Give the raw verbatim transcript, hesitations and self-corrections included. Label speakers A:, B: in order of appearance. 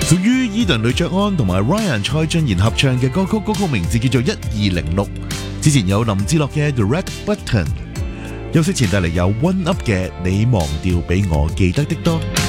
A: 屬於伊頓呂爵安同埋 Ryan 蔡俊賢合唱嘅歌曲，歌曲名字叫做一二零六。之前有林志樂嘅 The Red Button。休息前帶嚟有 One Up 嘅你忘掉比我記得的多。